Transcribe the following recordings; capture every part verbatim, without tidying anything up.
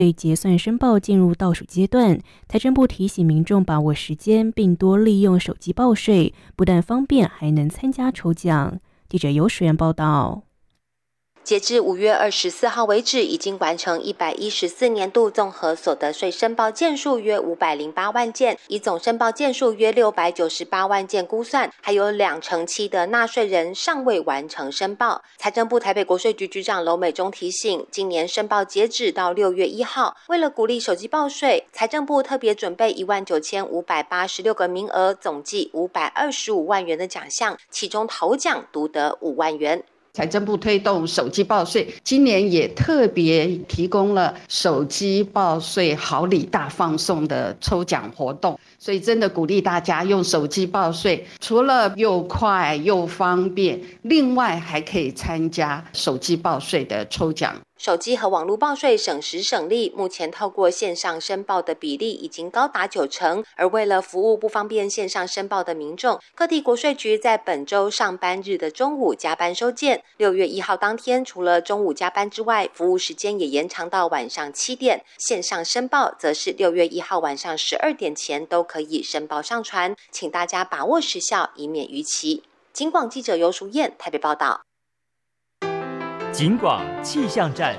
对结算申报进入倒数阶段，财政部提醒民众把握时间，并多利用手机报税，不但方便，还能参加抽奖。记者尤水源报道。 截至五月二十四号为止，已经完成一百一十四年度综合所得税申报件数约五百零八万件，以总申报件数约六百九十八万件估算，还有两成七的纳税人尚未完成申报。财政部台北国税局局长娄美忠提醒，今年申报截止到六月一号，为了鼓励手机报税，财政部特别准备一万九千五百八十六个名额，总计五百二十五万元的奖项，其中头奖独得五万元。 财政部推动手机报税，今年也特别提供了手机报税好礼大放送的抽奖活动，所以真的鼓励大家用手机报税，除了又快又方便，另外还可以参加手机报税的抽奖。 手机和网络报税省时省力，目前透过线上申报的比例已经高达九成。而为了服务不方便线上申报的民众，各地国税局在本周上班日的中午加班收件。六月一号当天，除了中午加班之外，服务时间也延长到晚上七点。线上申报则是六月一号晚上十二点前都可以申报上传，请大家把握时效，以免逾期。警广记者尤淑燕台北报道。 警广气象站。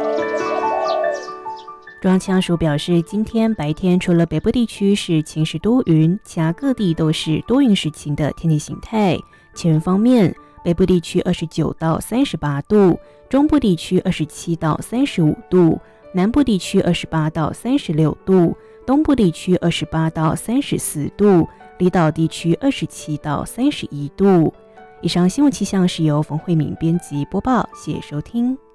中央气象署表示，今天白天除了北部地区是晴时多云，其他各地都是多云时晴的天气形态。气温方面，北部地区二十九到三十八度，中部地区二十七到三十五度，南部地区二十八到三十六度，东部地区二十八到三十四度，离岛地区二十七到三十一度。以上新闻气象是由冯慧敏编辑播报，谢谢收听。